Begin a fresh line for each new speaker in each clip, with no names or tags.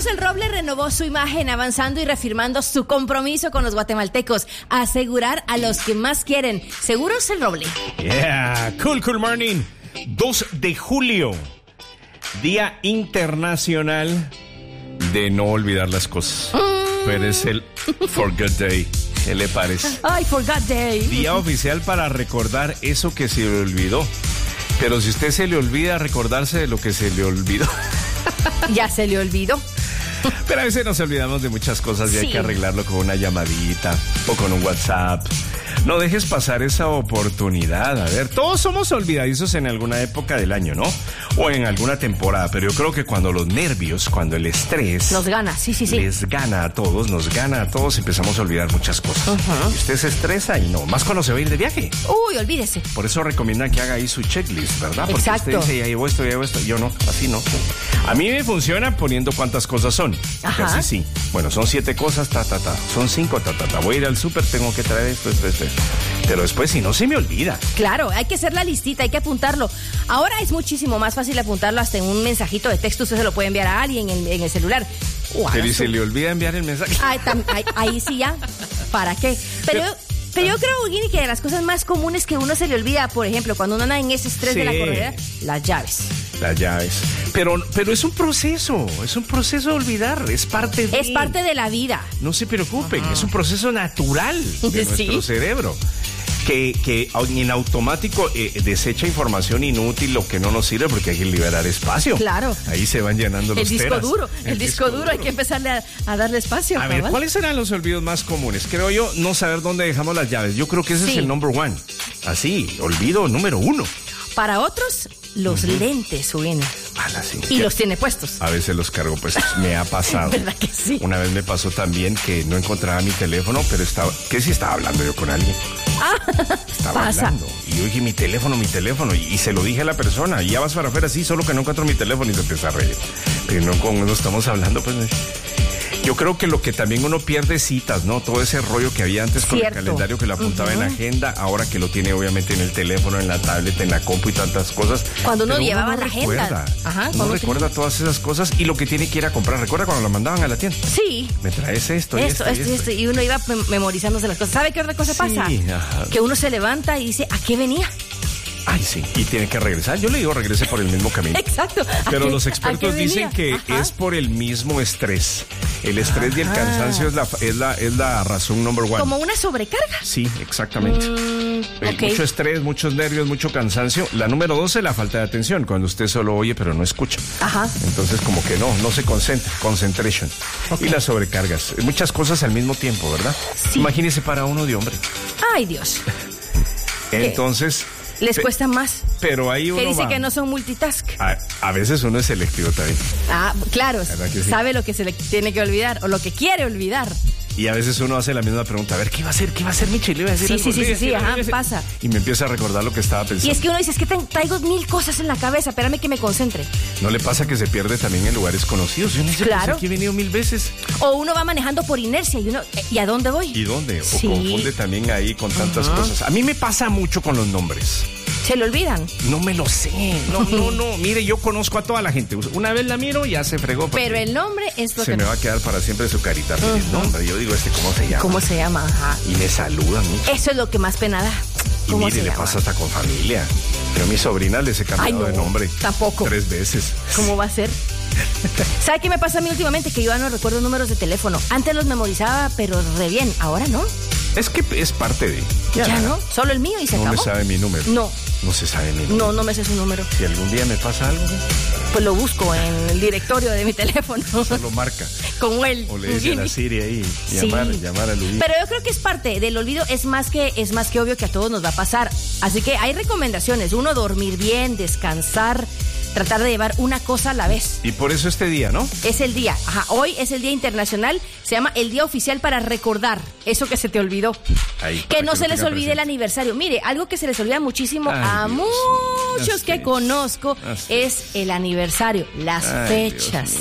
El Roble renovó su imagen, avanzando y reafirmando su compromiso con los guatemaltecos. Asegurar a los que más quieren. Seguros El Roble.
Yeah, cool morning. 2 de julio, Día Internacional de no olvidar las cosas. Pero es el Forget Day. ¿Qué le parece?
Ay, Forgot Day.
Día oficial para recordar eso que se le olvidó. Pero si usted se le olvida recordarse de lo que se le olvidó.
Ya se le olvidó.
Pero a veces nos olvidamos de muchas cosas y hay que arreglarlo con una llamadita o con un WhatsApp. No dejes pasar esa oportunidad. A ver, todos somos olvidadizos en alguna época del año, ¿no? O en alguna temporada, pero yo creo que cuando los nervios, cuando el estrés...
Nos gana, sí.
Les gana a todos, nos gana a todos, empezamos a olvidar muchas cosas. Y usted se estresa y no, más cuando se va a ir de viaje.
Uy, olvídese.
Por eso recomiendan que haga ahí su checklist, ¿verdad? Porque
exacto.
Usted dice, ya llevo esto. Yo no, así no. A mí me funciona poniendo cuántas cosas son.
Ajá.
Casi sí. Bueno, son 7 cosas, Son 5, Voy a ir al súper, tengo que traer esto. Pero después, si no, se me olvida.
Claro, hay que hacer la listita, hay que apuntarlo. Ahora es muchísimo más fácil apuntarlo hasta en un mensajito de texto. Usted se lo puede enviar a alguien en el celular.
Pero ¿y se le olvida enviar el mensaje?
Ahí sí ya. ¿Para qué? Pero yo creo, Guini, que de las cosas más comunes que uno se le olvida, por ejemplo, cuando uno anda en ese estrés de la corredera, las llaves.
Las llaves. Pero es un proceso de olvidar, es parte
de la vida.
No se preocupen, es un proceso natural de nuestro cerebro. Que en automático desecha información inútil, lo que no nos sirve, porque hay que liberar espacio.
Claro.
Ahí se van llenando los teras.
El disco duro, hay que empezarle a darle espacio.
A ver, ¿cuáles serán los olvidos más comunes? Creo yo, no saber dónde dejamos las llaves. Yo creo que ese es el number one. Así, olvido número 1.
Para otros, los lentes suben.
Sí.
Y los tiene puestos.
A veces los cargo puestos. Me ha pasado.
¿Verdad que sí?
Una vez me pasó también que no encontraba mi teléfono, pero estaba hablando yo con alguien. Estaba hablando. Y yo dije, mi teléfono. Y se lo dije a la persona. Y ya vas para afuera, sí, solo que no encuentro mi teléfono. Y se empieza a reír. Pero no, con uno estamos hablando, pues... Yo creo que lo que también uno pierde citas, ¿no? Todo ese rollo que había antes con el calendario que lo apuntaba en la agenda, ahora que lo tiene obviamente en el teléfono, en la tablet, en la compu y tantas cosas.
Cuando uno llevaba
la
agenda.
Uno recuerda todas esas cosas y lo que tiene que ir a comprar. ¿Recuerda cuando lo mandaban a la tienda?
Sí.
Me traes esto.
Y uno iba memorizándose las cosas. ¿Sabe qué otra cosa pasa?
Ajá.
Que uno se levanta y dice, ¿a qué venía?
Ay, sí, y tiene que regresar. Yo le digo regrese por el mismo camino.
Exacto.
Pero los expertos dicen que es por el mismo estrés. El estrés y el cansancio es la razón number 1.
¿Como una sobrecarga?
Sí, exactamente. Mucho estrés, muchos nervios, mucho cansancio. La número 2 es la falta de atención, cuando usted solo oye pero no escucha. Ajá. Entonces como que no se concentra, concentration. Okay. Y las sobrecargas, muchas cosas al mismo tiempo, ¿verdad? Sí. Imagínese para uno de hombre.
Ay, Dios.
Entonces...
Les cuesta más.
Pero ahí uno
que dice que no son multitask.
A veces uno es selectivo también.
Claro.
Sí.
Sabe lo que se le tiene que olvidar o lo que quiere olvidar.
Y a veces uno hace la misma pregunta. A ver, ¿qué va a hacer Michi? Le iba a decir
Sí, pasa.
Y me empieza a recordar lo que estaba pensando.
Y es que uno dice, es que traigo 1000 cosas en la cabeza, espérame que me concentre.
¿No le pasa que se pierde también en lugares conocidos? Yo no sé,
claro.
Aquí he venido 1000 veces.
O uno va manejando por inercia y uno, ¿y a dónde voy?
¿Y dónde? O confunde también ahí con tantas cosas. A mí me pasa mucho con los nombres.
¿Se lo olvidan?
No me lo sé. No. Mire, yo conozco a toda la gente. Una vez la miro y ya se fregó.
Pero el nombre es lo
que... Se me va a quedar para siempre su carita. El nombre, yo digo, ¿cómo se llama?
¿Cómo se llama? Ajá.
Y me saludan.
Eso es lo que más pena da.
Y mire, le pasa hasta con familia. Yo a mi sobrina les he cambiado de nombre.
Tampoco.
3 veces.
¿Cómo va a ser? ¿Sabe qué me pasa a mí últimamente? Que yo ya no recuerdo números de teléfono. Antes los memorizaba, pero re bien. Ahora no.
Es que es parte de...
Ya no. Solo el mío y se acabó.
No me sabe mi número. No se sabe mi número.
No me sé su número.
Si algún día me pasa algo...
Pues lo busco en el directorio de mi teléfono.
Solo marca.
Como él.
O le dice a la Siri ahí, llamar a Luis.
Pero yo creo que es parte del olvido, es más que obvio que a todos nos va a pasar. Así que hay recomendaciones. 1, dormir bien, descansar, tratar de llevar una cosa a la vez.
Y por eso este día, ¿no?
Es el día. Hoy es el Día Internacional. Se llama el Día Oficial para recordar eso que se te olvidó. Que no se les olvide el aniversario. Mire, algo que se les olvida muchísimo a muchos que conozco es el aniversario, las fechas.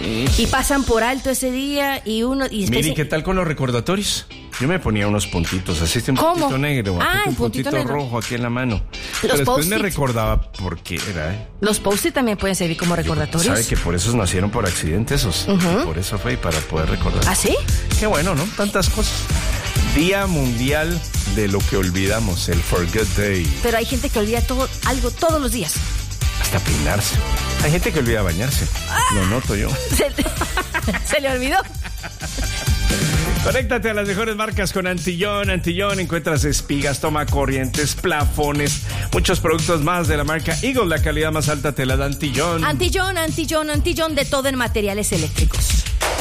Y pasan por alto ese día y uno...
Mire, ¿qué tal con los recordatorios? Yo me ponía unos puntitos, así un puntito negro, un puntito rojo aquí en la mano. Pero después me recordaba por qué era.
Los post-it también pueden servir como recordatorios.
¿Sabe que por eso nacieron por accidente esos? Por eso fue, para poder recordar.
¿Ah, sí?
Qué bueno, ¿no? Tantas cosas. Día Mundial de lo que olvidamos, el Forget Day.
Pero hay gente que olvida algo todos los días.
Hasta peinarse. Hay gente que olvida bañarse. Lo noto yo.
Se le olvidó.
Conéctate a las mejores marcas con Antillón. Antillón, encuentras espigas, tomacorrientes, plafones, muchos productos más de la marca Eagle. La calidad más alta te la da Antillón.
Antillón, de todo en materiales eléctricos.